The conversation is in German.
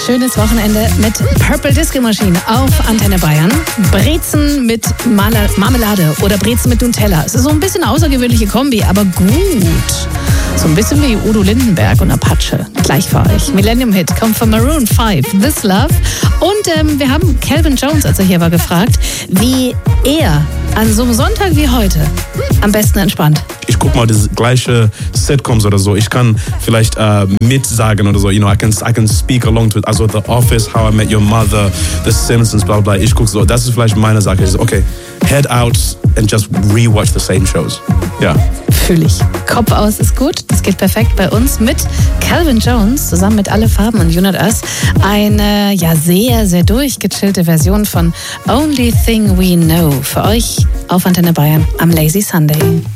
schönes Wochenende mit Purple Disco Machine auf Antenne Bayern. Brezen mit Marmelade oder Brezen mit Nutella. Es ist so ein bisschen eine außergewöhnliche Kombi, aber gut. So ein bisschen wie Udo Lindenberg und Apache. Gleich für euch. Millennium Hit kommt von Maroon 5, This Love. Und wir haben Calvin Jones, als er hier war, gefragt, wie er an so einem Sonntag wie heute am besten entspannt. Ich guck mal diese gleiche Sitcoms oder so. Ich kann vielleicht mitsagen oder so. You know, I can speak along to it. Also The Office, How I Met Your Mother, The Simpsons, bla bla. Ich guck so. Das ist vielleicht meine Sache. Okay, head out and just rewatch the same shows. Ja. Fühl ich. Kopf aus ist gut. Das geht perfekt bei uns mit Calvin Jones zusammen mit Alle Farben und You Not Us. Eine sehr, sehr durchgechillte Version von Only Thing We Know für euch auf Antenne Bayern am Lazy Sunday.